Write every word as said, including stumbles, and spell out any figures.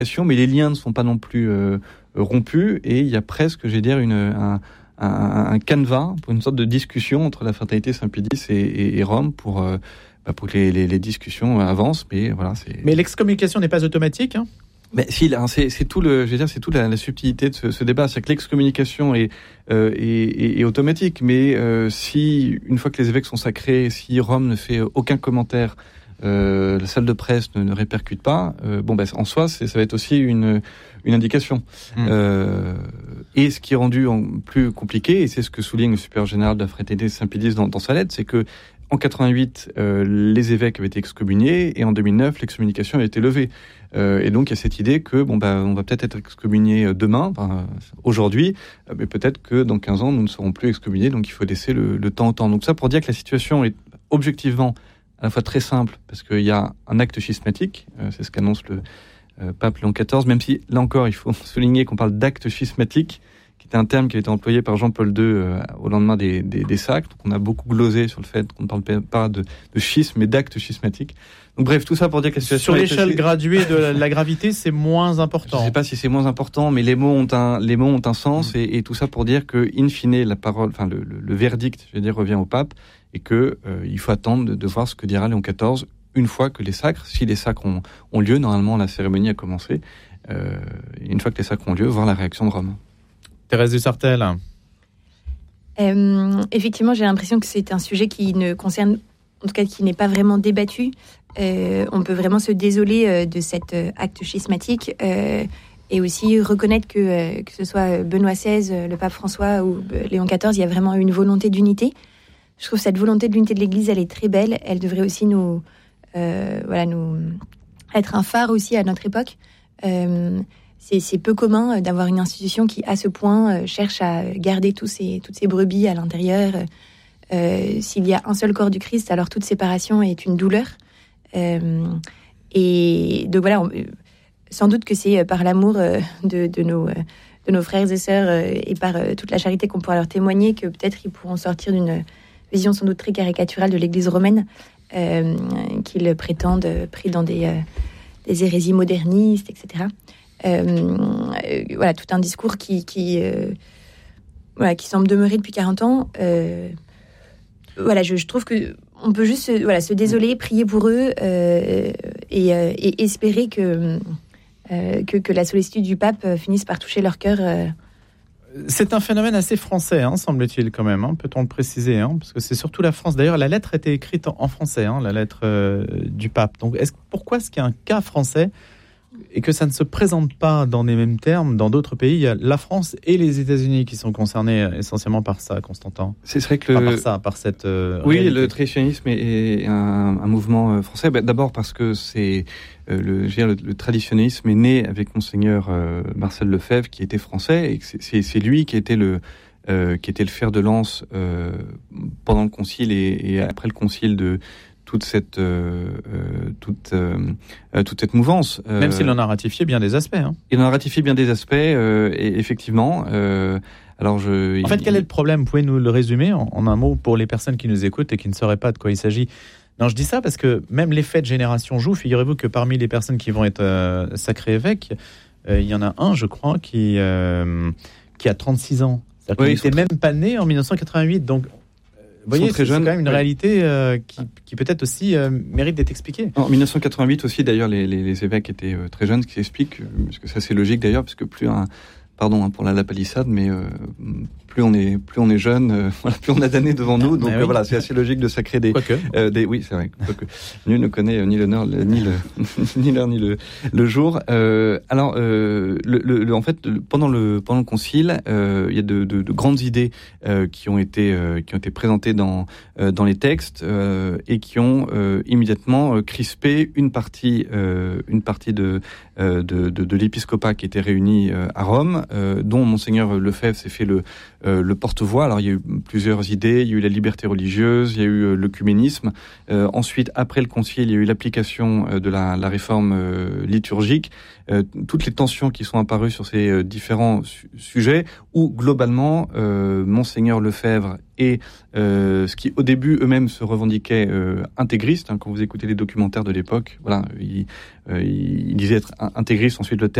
mais les liens ne sont pas non plus euh, rompus, et il y a presque, je vais dire, une, un, un, un canevas pour une sorte de discussion entre la fraternité Saint-Pédis et, et, et Rome pour, euh, bah pour que les, les, les discussions avancent. Mais voilà, c'est. Mais l'excommunication n'est pas automatique, hein ? Mais si, là, c'est, c'est tout le, je veux dire, c'est toute la, la subtilité de ce, ce débat. C'est-à-dire que l'excommunication est, euh, est, est, est automatique, mais euh, si une fois que les évêques sont sacrés, si Rome ne fait aucun commentaire, euh, la salle de presse ne, ne répercute pas, euh, bon, ben, en soi, c'est, ça va être aussi une, une indication. Mmh. Euh, et ce qui est rendu en, plus compliqué, et c'est ce que souligne le supérieur général de la fraternité Saint-Pédis dans, dans sa lettre, c'est que en quatre-vingt-huit, euh, les évêques avaient été excommuniés, et en deux mille neuf, l'excommunication a été levée. Euh, et donc il y a cette idée que bon bah on va peut-être être excommunié demain, enfin, aujourd'hui, mais peut-être que dans quinze ans nous ne serons plus excommuniés. Donc il faut laisser le, le temps au temps. Donc ça pour dire que la situation est objectivement à la fois très simple, parce qu'il y a un acte schismatique, euh, c'est ce qu'annonce le euh, pape Léon quatorze. Même si là encore il faut souligner qu'on parle d'acte schismatique, qui était un terme qui a été employé par Jean-Paul deux euh, au lendemain des, des, des sacres. Donc on a beaucoup glosé sur le fait qu'on ne parle pas de, de schisme, mais d'acte schismatique. Donc bref, tout ça pour dire que la situation... Sur l'échelle est... graduée de la, la gravité, c'est moins important. Je ne sais pas si c'est moins important, mais les mots ont un, les mots ont un sens, mmh. et, et tout ça pour dire que, in fine, la parole, enfin le, le, le verdict, je veux dire, revient au pape, et que euh, il faut attendre de, de voir ce que dira Léon quatorze une fois que les sacres, si les sacres ont, ont lieu, normalement la cérémonie a commencé, euh, une fois que les sacres ont lieu, voir la réaction de Rome. Thérèse Dussartel. Euh, effectivement, j'ai l'impression que c'est un sujet qui ne concerne, en tout cas qui n'est pas vraiment débattu. Euh, on peut vraiment se désoler euh, de cet euh, acte schismatique euh, et aussi reconnaître que, euh, que ce soit Benoît seize, euh, le pape François ou euh, Léon quatorze, il y a vraiment une volonté d'unité. Je trouve cette volonté de l'unité de l'Église, elle est très belle. Elle devrait aussi nous, euh, voilà, nous être un phare aussi à notre époque. Euh, c'est, c'est peu commun d'avoir une institution qui, à ce point, euh, cherche à garder tous ces, toutes ces brebis à l'intérieur. Euh, s'il y a un seul corps du Christ, alors toute séparation est une douleur. Euh, et donc voilà, on, sans doute que c'est par l'amour de, de, nos, de nos frères et sœurs et par toute la charité qu'on pourra leur témoigner que peut-être ils pourront sortir d'une vision sans doute très caricaturale de l'Église romaine, euh, qu'ils prétendent pris dans des, euh, des hérésies modernistes, et cetera. Euh, voilà, tout un discours qui, qui, euh, voilà, qui semble demeurer depuis quarante ans. Euh, voilà, je, je trouve que on peut juste se, voilà, se désoler, prier pour eux euh, et, euh, et espérer que, euh, que, que la sollicitude du pape finisse par toucher leur cœur. Euh. C'est un phénomène assez français, hein, semble-t-il quand même, hein, peut-on le préciser, hein, parce que c'est surtout la France. D'ailleurs, la lettre était écrite en, en français, hein, la lettre euh, du pape. Donc, est-ce, pourquoi est-ce qu'il y a un cas français et que ça ne se présente pas dans les mêmes termes dans d'autres pays? Il y a la France et les États-Unis qui sont concernés essentiellement par ça, Constantin. C'est vrai que le... enfin, par ça, par cette. Euh, oui, réalité. Le traditionnisme est, est un, un mouvement français. Ben, d'abord parce que c'est euh, le, je veux dire, le, le traditionnisme est né avec Monseigneur euh, Marcel Lefebvre, qui était français, et que c'est, c'est, c'est lui qui était le euh, qui était le fer de lance euh, pendant le concile et, et après le concile de toute cette euh, toute euh, toute cette mouvance. Euh, Même s'il en a ratifié bien des aspects. Hein. Il en a ratifié bien des aspects, euh, et effectivement. Euh, alors je. En fait, il... quel est le problème? Vous pouvez nous le résumer en, en un mot pour les personnes qui nous écoutent et qui ne sauraient pas de quoi il s'agit? Non, je dis ça parce que même l'effet de génération joue. Figurez-vous que parmi les personnes qui vont être euh, sacrées évêques, euh, il y en a un, je crois, qui euh, qui a trente-six ans. C'est-à-dire oui, qu'il n'était même pas né en dix-neuf cent quatre-vingt-huit, donc. Vous voyez, c'est, c'est quand même une ouais. réalité euh, qui, qui peut-être aussi euh, mérite d'être expliquée. En dix-neuf cent quatre-vingt-huit aussi, d'ailleurs, les, les, les évêques étaient euh, très jeunes, ce qui s'explique, euh, parce que ça c'est logique d'ailleurs, parce que plus un, pardon hein, pour la, la palissade, mais euh, plus on est plus on est jeune, euh, voilà, plus on a d'années devant nous, donc oui. euh, voilà, c'est assez logique de sacrer des, euh, des oui, c'est vrai, quoique nul ne connaît euh, ni l'honneur ni le ni l'heure ni le le jour. Euh, alors, euh, le, le, le, en fait, le, pendant le pendant le concile, euh, il y a de, de, de grandes idées euh, qui ont été euh, qui ont été présentées dans euh, dans les textes euh, et qui ont euh, immédiatement euh, crispé une partie euh, une partie de, euh, de de de l'épiscopat qui était réuni euh, à Rome. là, euh, dont Monseigneur Lefebvre s'est fait le, euh, le porte-voix. Alors il y a eu plusieurs idées, il y a eu la liberté religieuse, il y a eu euh, l'œcuménisme. Euh, ensuite, après le concile, il y a eu l'application euh, de la, la réforme euh, liturgique. Euh, toutes les tensions qui sont apparues sur ces euh, différents su- sujets, où globalement, euh, Monseigneur Lefebvre et euh, ce qui au début eux-mêmes se revendiquaient euh, intégristes, hein, quand vous écoutez les documentaires de l'époque, voilà, ils, euh, ils disaient être intégristes, ensuite le terme